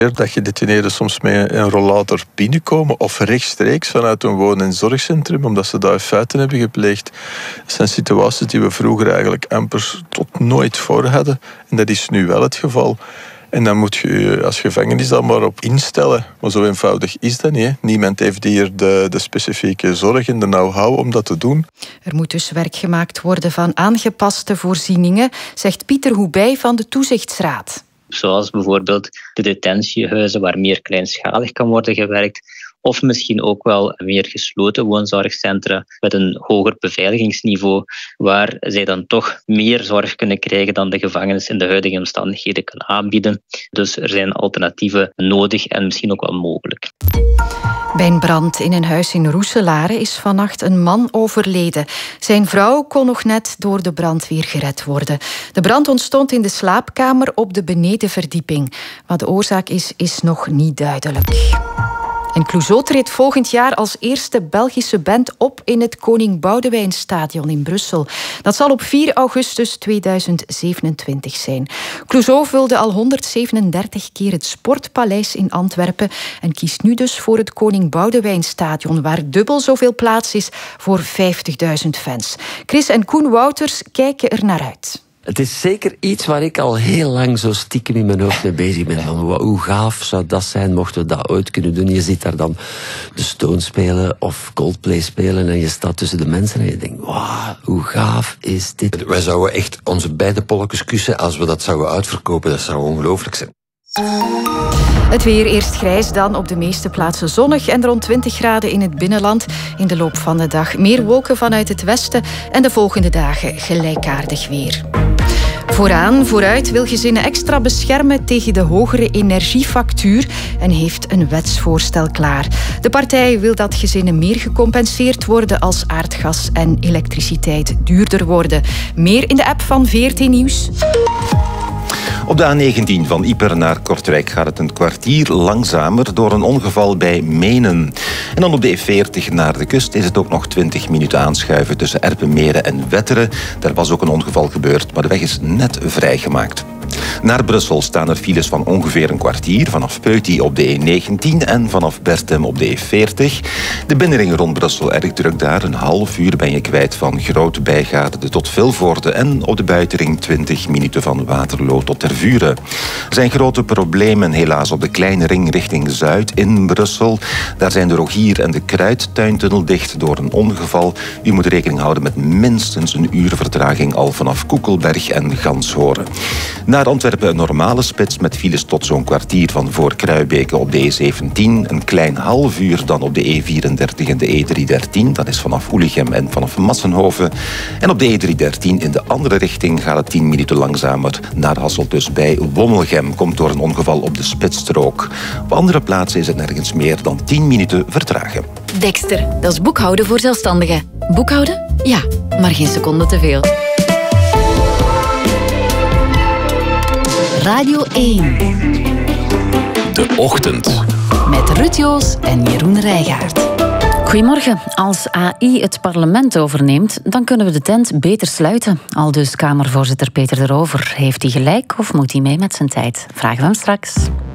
Dat gedetineerden soms met een rollator binnenkomen of rechtstreeks vanuit een woon- en zorgcentrum, omdat ze daar feiten hebben gepleegd. Dat zijn situaties die we vroeger eigenlijk amper tot nooit voor hadden. En dat is nu wel het geval. En dan moet je als gevangenis dan maar op instellen. Maar zo eenvoudig is dat niet. Hè. Niemand heeft hier de specifieke zorg en de know-how om dat te doen. Er moet dus werk gemaakt worden van aangepaste voorzieningen, zegt Pieter Hoebij van de Toezichtsraad. Zoals bijvoorbeeld de detentiehuizen waar meer kleinschalig kan worden gewerkt. Of misschien ook wel meer gesloten woonzorgcentra met een hoger beveiligingsniveau, waar zij dan toch meer zorg kunnen krijgen dan de gevangenis in de huidige omstandigheden kan aanbieden. Dus er zijn alternatieven nodig en misschien ook wel mogelijk. Bij een brand in een huis in Roeselare is vannacht een man overleden. Zijn vrouw kon nog net door de brandweer gered worden. De brand ontstond in de slaapkamer op de benedenverdieping. Wat de oorzaak is nog niet duidelijk. En Clouseau treedt volgend jaar als eerste Belgische band op in het Koning Boudewijnstadion in Brussel. Dat zal op 4 augustus 2027 zijn. Clouseau vulde al 137 keer het Sportpaleis in Antwerpen en kiest nu dus voor het Koning Boudewijnstadion, waar dubbel zoveel plaats is voor 50.000 fans. Chris en Koen Wouters kijken er naar uit. Het is zeker iets waar ik al heel lang zo stiekem in mijn hoofd mee bezig ben. Van, hoe gaaf zou dat zijn, mochten we dat ooit kunnen doen. Je ziet daar dan de Stones spelen of Coldplay spelen en je staat tussen de mensen en je denkt, wauw, hoe gaaf is dit? Wij zouden echt onze beide polletjes kussen als we dat zouden uitverkopen. Dat zou ongelooflijk zijn. Het weer eerst grijs, dan op de meeste plaatsen zonnig en rond 20 graden in het binnenland. In de loop van de dag meer wolken vanuit het westen en de volgende dagen gelijkaardig weer. Vooruit wil gezinnen extra beschermen tegen de hogere energiefactuur en heeft een wetsvoorstel klaar. De partij wil dat gezinnen meer gecompenseerd worden als aardgas en elektriciteit duurder worden. Meer in de app van VRT Nieuws. Op de A19 van Ieper naar Kortrijk gaat het een kwartier langzamer door een ongeval bij Menen. En dan op de E40 naar de kust is het ook nog 20 minuten aanschuiven tussen Erpenmeren en Wetteren. Daar was ook een ongeval gebeurd, maar de weg is net vrijgemaakt. Naar Brussel staan er files van ongeveer een kwartier vanaf Peuty op de E19 en vanaf Bertem op de E40. De binnenring rond Brussel erg druk daar. Een half uur ben je kwijt van Groot-Bijgaarde tot Vilvoorde en op de buitenring 20 minuten van Waterloo tot Tervuren. Er zijn grote problemen helaas op de kleine ring richting Zuid in Brussel. Daar zijn de Rogier en de Kruidtuintunnel dicht door een ongeval. U moet rekening houden met minstens een uur vertraging al vanaf Koekelberg en Ganshoren. Naar Antwerpen een normale spits met files tot zo'n kwartier van voor Kruibeke op de E17. Een klein half uur dan op de E34 en de E313. Dat is vanaf Oelichem en vanaf Massenhoven. En op de E313 in de andere richting gaat het 10 minuten langzamer naar Hasselt. Dus bij Wommelgem komt door een ongeval op de spitsstrook. Op andere plaatsen is het nergens meer dan 10 minuten vertragen. Dexter, dat is boekhouden voor zelfstandigen. Boekhouden? Ja, maar geen seconde te veel. Radio 1. De Ochtend. Met Ruud Joos en Jeroen Rijgaard. Goedemorgen. Als AI het parlement overneemt, dan kunnen we de tent beter sluiten. Aldus Kamervoorzitter Peter de Rover. Heeft hij gelijk of moet hij mee met zijn tijd? Vragen we hem straks.